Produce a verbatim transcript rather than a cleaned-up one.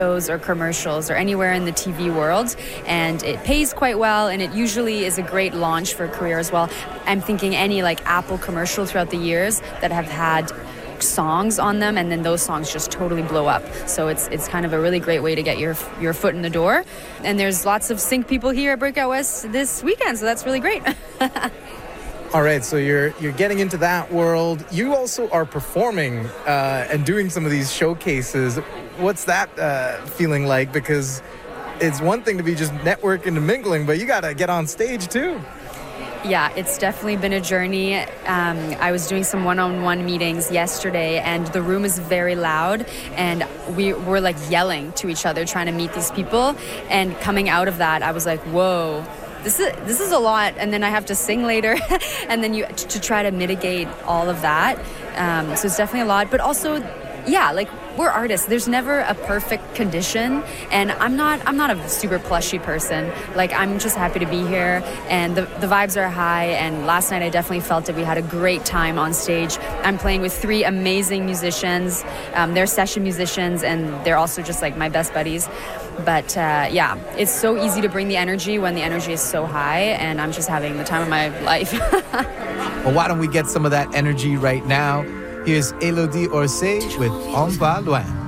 shows or commercials or anywhere in the T V world, and it pays quite well, and it usually is a great launch for a career as well. I'm thinking any like Apple commercial throughout the years that have had songs on them, and then those songs just totally blow up. So it's it's kind of a really great way to get your your foot in the door. And there's lots of sync people here at Breakout West this weekend, so that's really great. All right, so you're you're getting into that world. You also are performing uh, and doing some of these showcases. What's that uh, feeling like? Because it's one thing to be just networking and mingling, but you got to get on stage too. Yeah, it's definitely been a journey. Um, I was doing some one-on-one meetings yesterday, and the room is very loud, and we were like yelling to each other, trying to meet these people. And coming out of that, I was like, whoa, this is this is a lot. And then I have to sing later, and then you to try to mitigate all of that. Um, so it's definitely a lot, but also, yeah, like we're artists. There's never a perfect condition, and I'm not I'm not a super plushy person. Like, I'm just happy to be here, and the the vibes are high. And last night I definitely felt that we had a great time on stage. I'm playing with three amazing musicians. Um, they're session musicians, and they're also just like my best buddies. But uh, yeah, it's so easy to bring the energy when the energy is so high, and I'm just having the time of my life. Well, why don't we get some of that energy right now? Here's Elodie Orsay with On Va Loin.